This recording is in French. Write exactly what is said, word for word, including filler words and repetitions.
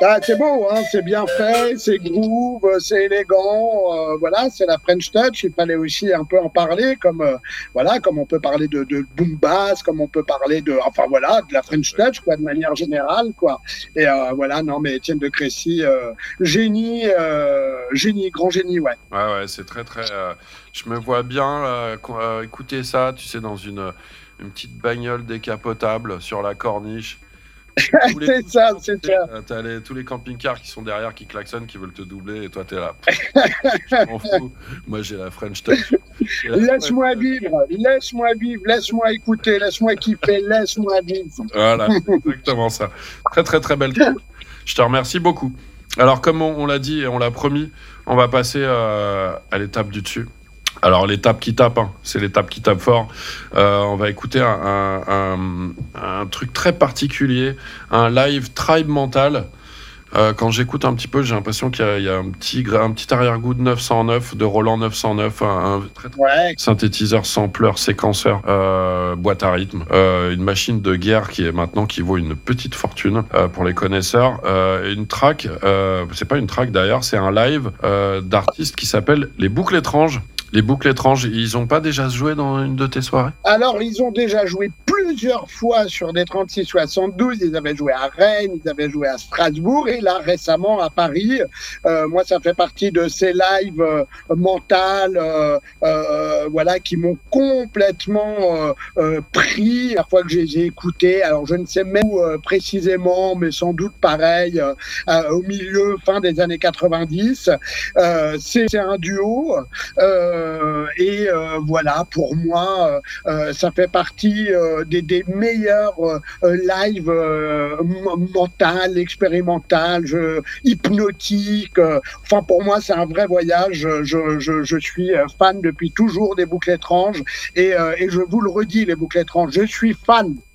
Ah, c'est beau, hein, c'est bien fait, c'est groove, c'est élégant, euh, voilà, c'est la French Touch. Il fallait aussi un peu en parler, comme euh, voilà, comme on peut parler de, de boom bass, comme on peut parler de, enfin voilà, de la French Touch, quoi, de manière générale, quoi. Et euh, voilà, non, mais Étienne de Crécy, euh, génie, euh, génie, grand génie, ouais. Ouais, ouais, c'est très, très. euh, je me vois bien euh, co- euh, écouter ça, tu sais, dans une, une petite bagnole décapotable sur la corniche. Tous les C'est ça, c'est tu sais, ça. euh, t'as les- tous les camping-cars qui sont derrière, qui klaxonnent, qui veulent te doubler, et toi, t'es là. Je m'en fous. Moi, j'ai la French Touch. J'ai la French Laisse-moi Touch. vivre, laisse-moi vivre, laisse-moi écouter, laisse-moi kiffer, laisse-moi vivre. Voilà, c'est exactement ça. Très, très, très belle track. Je te remercie beaucoup. Alors, comme on, on l'a dit et on l'a promis, on va passer euh, à l'étape du dessus. Alors, l'étape qui tape, hein, c'est l'étape qui tape fort. Euh, on va écouter un, un- un- un truc très particulier, un live Tribe Mental. Euh, quand j'écoute un petit peu, j'ai l'impression qu'il y a, il y a un petit, gra- un petit arrière-goût de neuf cent neuf, de Roland neuf cent neuf, un, un très, très Ouais, synthétiseur, sampler, séquenceur, euh, boîte à rythme, euh, une machine de guerre qui est maintenant qui vaut une petite fortune euh, pour les connaisseurs. Euh, une track, euh, c'est pas une track d'ailleurs, c'est un live euh, d'artistes qui s'appelle Les Boucles Étranges. Les Boucles Étranges, ils ont pas déjà joué dans une de tes soirées? alors, ils ont déjà joué plusieurs fois sur des trente-six soixante-douze. Ils avaient joué à Rennes, ils avaient joué à Strasbourg et là, récemment, à Paris. Euh, moi, ça fait partie de ces lives euh, mentales euh, euh, voilà, qui m'ont complètement euh, euh, pris la fois que je les ai écoutés. Alors, je ne sais même où euh, précisément, mais sans doute pareil, euh, euh, au milieu, fin des années quatre-vingt-dix. Euh, c'est c'est un duo. Euh, et euh, voilà, pour moi, euh, ça fait partie euh, des, des meilleurs euh, live euh, m- mental, expérimental, je, hypnotique. Euh, enfin, pour moi, c'est un vrai voyage. Je, je, je suis fan depuis toujours des Boucles Étranges et, euh, et je vous le redis, les Boucles Étranges, je suis fan